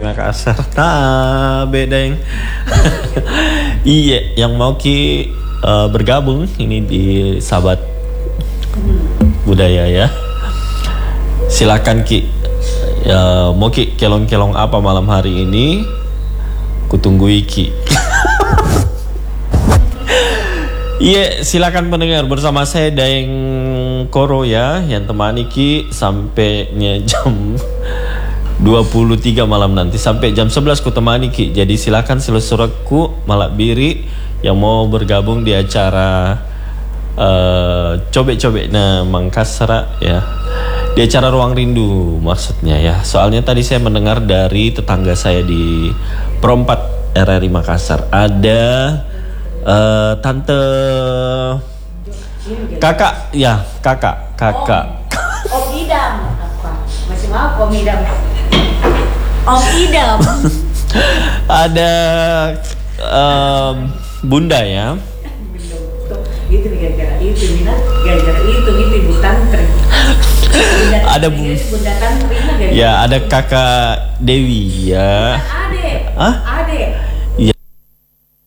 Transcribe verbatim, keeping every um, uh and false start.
Makassar. Nah, beda yang iya, yang mau Ki uh, bergabung ini di Sahabat Budaya ya. Silakan Ki. Ya, mau Ki kelong-kelong apa malam hari ini? Kutunggu Ki. Iya, silakan pendengar bersama saya Daeng Koro ya, yang temani Ki sampainya jam dua puluh tiga malam nanti sampai jam sebelas ku temani Ki. Jadi silakan silesuraku Malak Biri yang mau bergabung di acara uh, cobek-cobek na Makassar ya. Di acara Ruang Rindu maksudnya ya. Soalnya tadi saya mendengar dari tetangga saya di Perempat R R I Makassar ada Uh, tante kakak ya kakak kakak Om, Om Idam apa masih mau Om Idam Om Idam ada um, bunda ya itu gara-gara itu Mina gara-gara itu itu ibu tantri ada bu bunda tantri ya ada kakak Dewi ya ade ah ade